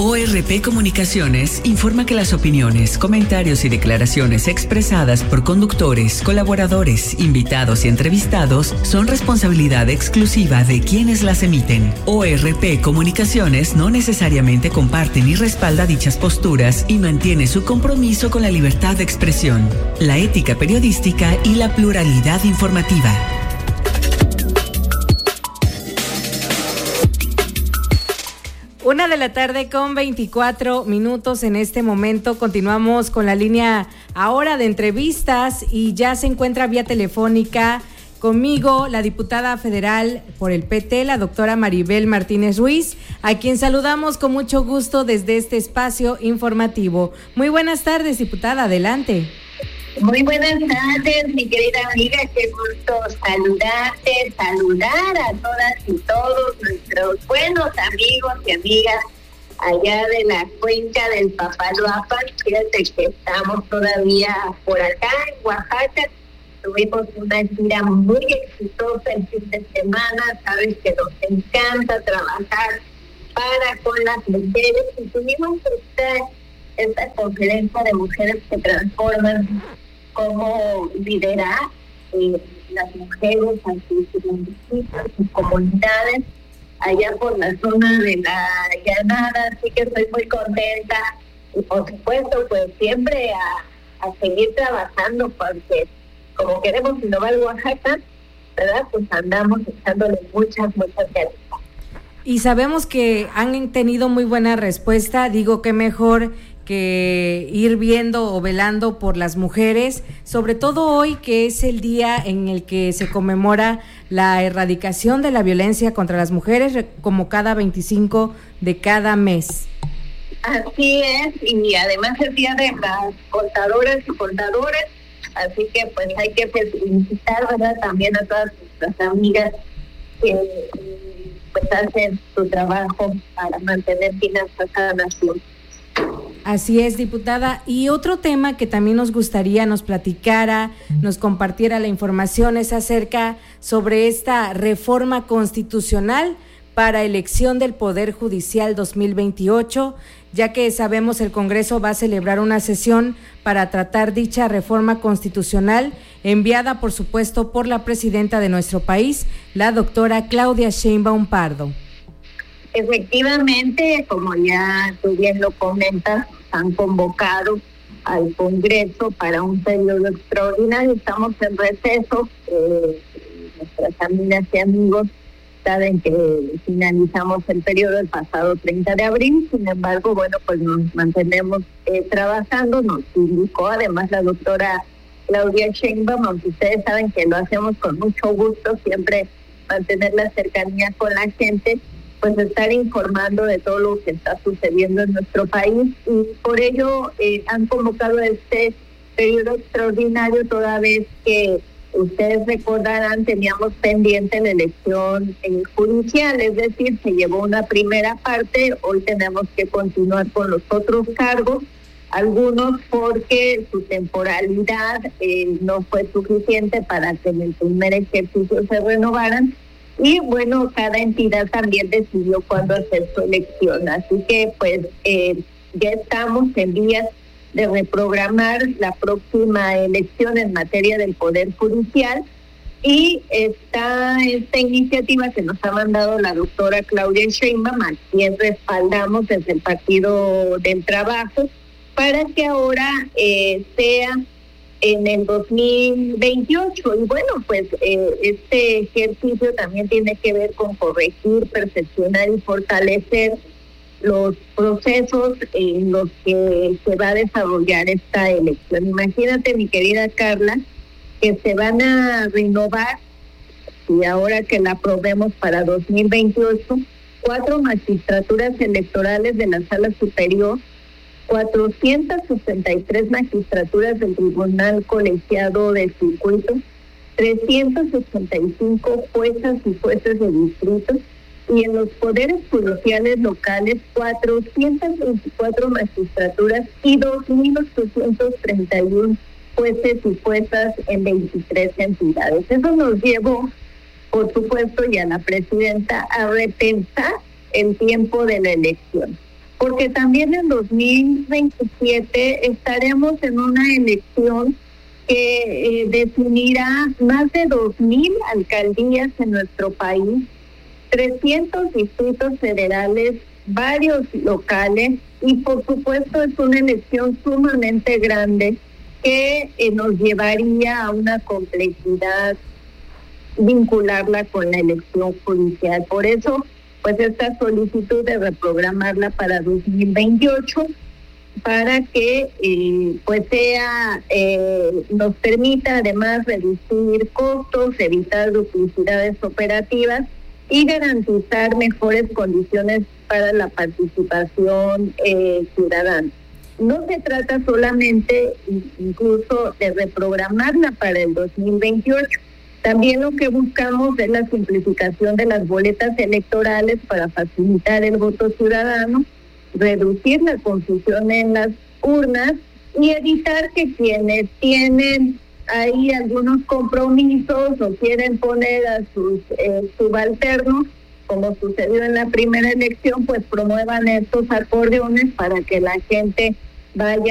ORP Comunicaciones informa que las opiniones, comentarios y declaraciones expresadas por conductores, colaboradores, invitados y entrevistados son responsabilidad exclusiva de quienes las emiten. ORP Comunicaciones no necesariamente comparte ni respalda dichas posturas y mantiene su compromiso con la libertad de expresión, la ética periodística y la pluralidad informativa. 1:24 p.m. en este momento. Continuamos con la línea ahora de entrevistas y ya se encuentra vía telefónica conmigo la diputada federal por el PT, la doctora Maribel Martínez Ruiz, a quien saludamos con mucho gusto desde este espacio informativo. Muy buenas tardes, diputada, adelante. Muy buenas tardes, mi querida amiga, qué gusto saludarte, saludar a todas y todos nuestros buenos amigos y amigas allá de la cuenca del Papaloapan. Fíjate que estamos todavía por acá en Oaxaca, tuvimos una gira muy exitosa el fin de semana, sabes que nos encanta trabajar para con las mujeres y tuvimos esta conferencia de mujeres que transforman, cómo liderar las mujeres en sus municipios, sus comunidades, allá por la zona de la Llanada, así que estoy muy contenta y por supuesto pues siempre a seguir trabajando porque como queremos innovar Oaxaca, ¿verdad? Pues andamos echándole muchas ganas. Y sabemos que han tenido muy buena respuesta, digo que mejor que ir viendo o velando por las mujeres, sobre todo hoy que es el día en el que se conmemora la erradicación de la violencia contra las mujeres, como cada 25 de cada mes. Así es, y además es día de las contadoras y contadores, así que pues hay que felicitar, ¿verdad?, también a todas nuestras amigas que pues hacen su trabajo para mantener finanzas a la nación. Así es, diputada. Y otro tema que también nos gustaría nos platicara, nos compartiera la información es acerca sobre esta reforma constitucional para elección del Poder Judicial 2028, ya que sabemos el Congreso va a celebrar una sesión para tratar dicha reforma constitucional, enviada por supuesto por la presidenta de nuestro país, la doctora Claudia Sheinbaum Pardo. Efectivamente, como ya tú bien lo comentas, han convocado al Congreso para un periodo extraordinario. Estamos en receso. Nuestras amigas y amigos saben que finalizamos el periodo el pasado 30 de abril. Sin embargo, bueno, pues nos mantenemos trabajando. Nos indicó además la doctora Claudia Sheinbaum, aunque ustedes saben que lo hacemos con mucho gusto, siempre mantener la cercanía con la gente, pues estar informando de todo lo que está sucediendo en nuestro país, y por ello han convocado este periodo extraordinario, toda vez que ustedes recordarán teníamos pendiente la elección judicial, es decir, se llevó una primera parte, hoy tenemos que continuar con los otros cargos, algunos porque su temporalidad no fue suficiente para que en el primer ejercicio se renovaran. Y bueno, cada entidad también decidió cuándo hacer su elección. Así que pues ya estamos en vías de reprogramar la próxima elección en materia del Poder Judicial. Y está esta iniciativa que nos ha mandado la doctora Claudia Sheinbaum, a quien respaldamos desde el Partido del Trabajo, para que ahora sea en el 2028. Y bueno, pues este ejercicio también tiene que ver con corregir, perfeccionar y fortalecer los procesos en los que se va a desarrollar esta elección. Imagínate, mi querida Carla, que se van a renovar, y ahora que la aprobemos para 2028, 4 magistraturas electorales de la Sala Superior, 463 magistraturas del Tribunal Colegiado de Circuito, 385 juezas y jueces de distrito, y en los poderes judiciales locales 424 magistraturas y 2.831 jueces y juezas en 23 entidades. Eso nos llevó, por supuesto, y a la presidenta a repensar el tiempo de la elección. porque también en 2027 estaremos en una elección que definirá más de 2,000 alcaldías en nuestro país, 300 distritos federales, varios locales, y por supuesto es una elección sumamente grande que nos llevaría a una complejidad vincularla con la elección judicial. Por eso, pues esta solicitud de reprogramarla para 2028, para que pues nos permita además reducir costos, evitar duplicidades operativas y garantizar mejores condiciones para la participación ciudadana. No se trata solamente incluso de reprogramarla para el 2028. También lo que buscamos es la simplificación de las boletas electorales para facilitar el voto ciudadano, reducir la confusión en las urnas y evitar que quienes tienen ahí algunos compromisos o quieren poner a sus subalternos, como sucedió en la primera elección, pues promuevan estos acordeones para que la gente vaya